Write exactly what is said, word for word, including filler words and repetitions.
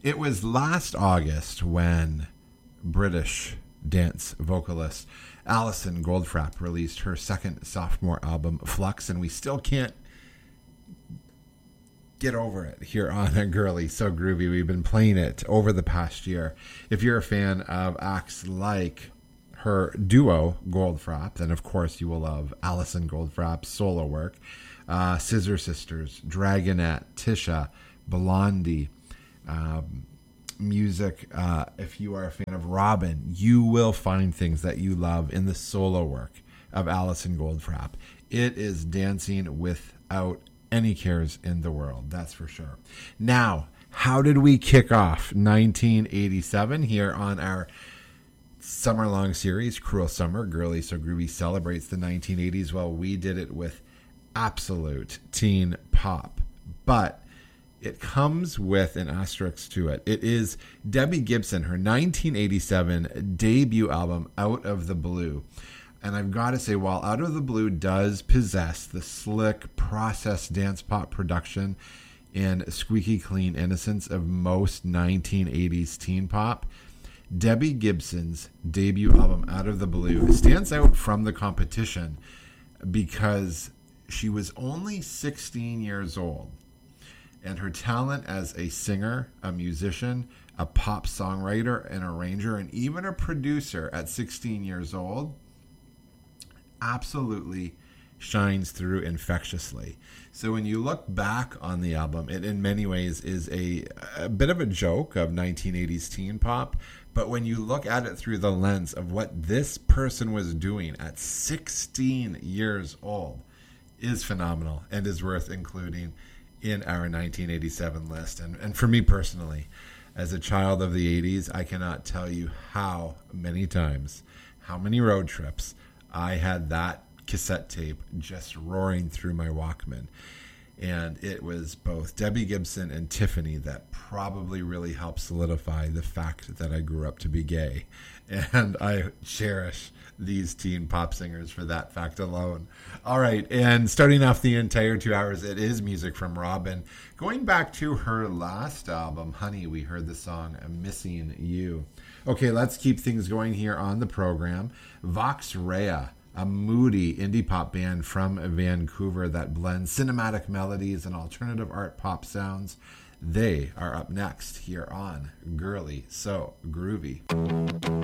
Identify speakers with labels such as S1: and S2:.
S1: It was last August when British dance vocalist Alison Goldfrapp released her second sophomore album, Flux, and we still can't get over it here on a Girly So Groovy. We've been playing it over the past year. If you're a fan of acts like her duo, Goldfrapp, then of course you will love Alison Goldfrapp's solo work. Uh, Scissor Sisters, Dragonette, Tisha, Blondie, um, music. Uh, if you are a fan of Robin, you will find things that you love in the solo work of Alison Goldfrapp. It is dancing without any cares in the world, that's for sure. Now, how did we kick off nineteen eighty-seven here on our summer-long series, Cruel Summer? Girly So Groovy celebrates the nineteen eighties. Well, we did it with absolute teen pop, but it comes with an asterisk to it. It is Debbie Gibson, her nineteen eighty-seven debut album, Out of the Blue. And I've got to say, while Out of the Blue does possess the slick, processed dance pop production and squeaky clean innocence of most nineteen eighties teen pop, Debbie Gibson's debut album, Out of the Blue, stands out from the competition because she was only sixteen years old. And her talent as a singer, a musician, a pop songwriter, an arranger, and even a producer at sixteen years old absolutely shines through infectiously. So when you look back on the album, it in many ways is a, a bit of a joke of nineteen eighties teen pop. But when you look at it through the lens of what this person was doing at sixteen years old, is phenomenal and is worth including in our nineteen eighty-seven list. And, and for me personally, as a child of the eighties, I cannot tell you how many times, how many road trips I had that cassette tape just roaring through my Walkman. And it was both Debbie Gibson and Tiffany that probably really helped solidify the fact that I grew up to be gay. And I cherish these teen pop singers for that fact alone. All right, and starting off the entire two hours, it is music from Robin. Going back to her last album, Honey, we heard the song Missing You. Okay, let's keep things going here on the program. Vox Rea, a moody indie pop band from Vancouver that blends cinematic melodies and alternative art pop sounds. They are up next here on Girly So Groovy.